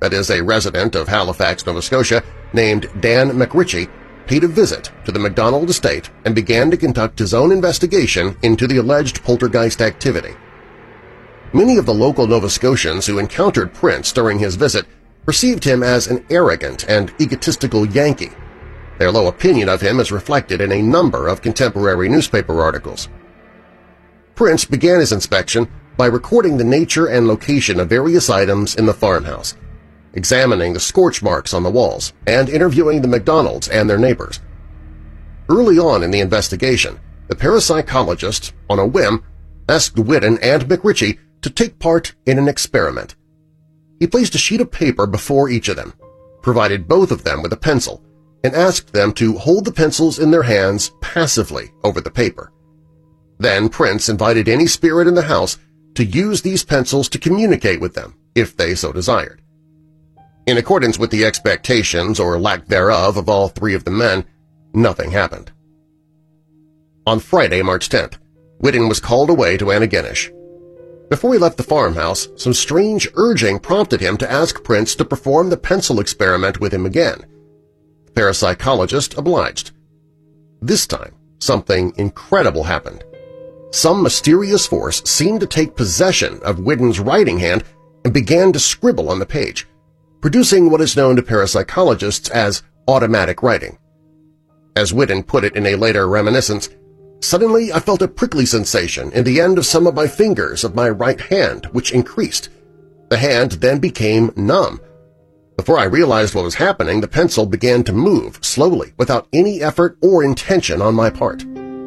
that is a resident of Halifax, Nova Scotia, named Dan McRitchie, paid a visit to the MacDonald estate and began to conduct his own investigation into the alleged poltergeist activity. Many of the local Nova Scotians who encountered Prince during his visit perceived him as an arrogant and egotistical Yankee. Their low opinion of him is reflected in a number of contemporary newspaper articles. Prince began his inspection by recording the nature and location of various items in the farmhouse, examining the scorch marks on the walls, and interviewing the MacDonalds and their neighbors. Early on in the investigation, the parapsychologist, on a whim, asked Whidden and McRitchie to take part in an experiment. He placed a sheet of paper before each of them, provided both of them with a pencil, and asked them to hold the pencils in their hands passively over the paper. Then Prince invited any spirit in the house to use these pencils to communicate with them, if they so desired. In accordance with the expectations or lack thereof of all three of the men, nothing happened. On Friday, March 10th, Whidden was called away to Antigonish. Before he left the farmhouse, some strange urging prompted him to ask Prince to perform the pencil experiment with him again. The parapsychologist obliged. This time, something incredible happened. Some mysterious force seemed to take possession of Whidden's writing hand and began to scribble on the page, producing what is known to parapsychologists as automatic writing. As Whidden put it in a later reminiscence, "Suddenly I felt a prickly sensation in the end of some of my fingers of my right hand, which increased. The hand then became numb. Before I realized what was happening, the pencil began to move slowly without any effort or intention on my part."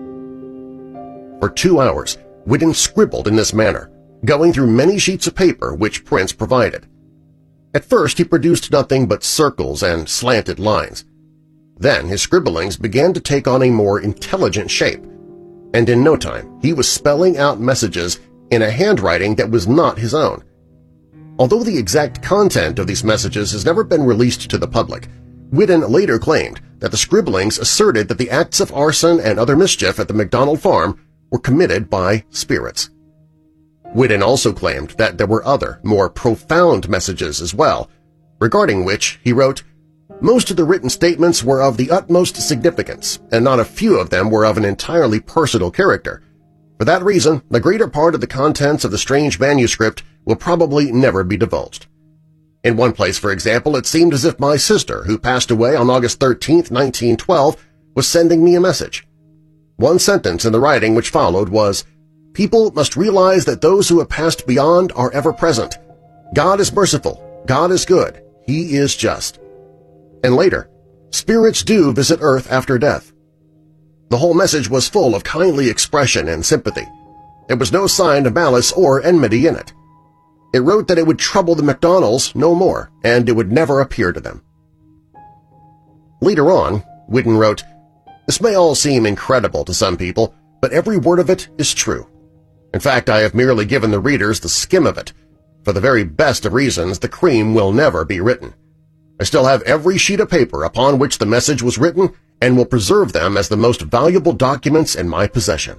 For 2 hours, Whidden scribbled in this manner, going through many sheets of paper which Prince provided. At first he produced nothing but circles and slanted lines. Then his scribblings began to take on a more intelligent shape, and in no time he was spelling out messages in a handwriting that was not his own. Although the exact content of these messages has never been released to the public, Whidden later claimed that the scribblings asserted that the acts of arson and other mischief at the MacDonald farm were committed by spirits. Whidden also claimed that there were other, more profound messages as well, regarding which he wrote, "Most of the written statements were of the utmost significance, and not a few of them were of an entirely personal character. For that reason, the greater part of the contents of the strange manuscript will probably never be divulged. In one place, for example, it seemed as if my sister, who passed away on August 13, 1912, was sending me a message. One sentence in the writing which followed was, 'People must realize that those who have passed beyond are ever present. God is merciful. God is good. He is just.' And later, 'Spirits do visit Earth after death.' The whole message was full of kindly expression and sympathy. There was no sign of malice or enmity in it. It wrote that it would trouble the MacDonalds no more, and it would never appear to them." Later on, Whidden wrote, "This may all seem incredible to some people, but every word of it is true. In fact, I have merely given the readers the skim of it. For the very best of reasons, the cream will never be written. I still have every sheet of paper upon which the message was written and will preserve them as the most valuable documents in my possession."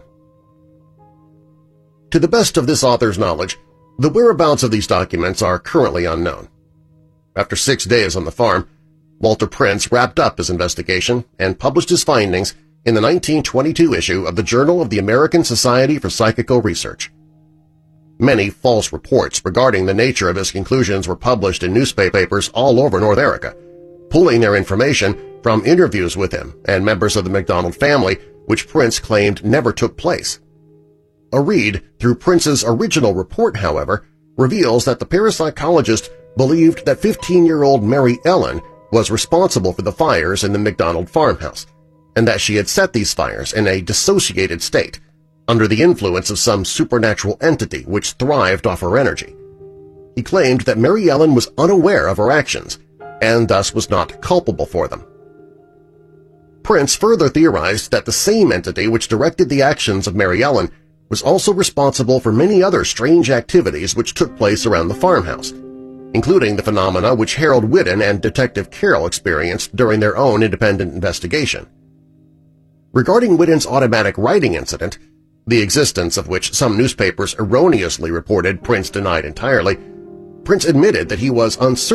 To the best of this author's knowledge, the whereabouts of these documents are currently unknown. After 6 days on the farm, Walter Prince wrapped up his investigation and published his findings in the 1922 issue of the Journal of the American Society for Psychical Research. Many false reports regarding the nature of his conclusions were published in newspapers all over North America, pulling their information from interviews with him and members of the MacDonald family, which Prince claimed never took place. A read through Prince's original report, however, reveals that the parapsychologist believed that 15-year-old Mary Ellen was responsible for the fires in the MacDonald farmhouse, and that she had set these fires in a dissociated state, under the influence of some supernatural entity which thrived off her energy. He claimed that Mary Ellen was unaware of her actions, and thus was not culpable for them. Prince further theorized that the same entity which directed the actions of Mary Ellen was also responsible for many other strange activities which took place around the farmhouse, including the phenomena which Harold Whidden and Detective Carroll experienced during their own independent investigation. Regarding Whidden's automatic writing incident, the existence of which some newspapers erroneously reported Prince denied entirely, Prince admitted that he was uncertain